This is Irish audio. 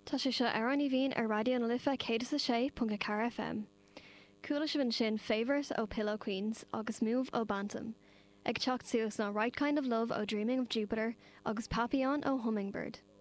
Tá sé seo ar an bhíon ar radio na lifa 106.4 FM. Cúla se sin Favours ó Pillow Queens agus Move ó Bantam. Ag teacht suas ná Right Kind of Love ó Dreaming of Jupiter agus Papillon ó Hummingbird.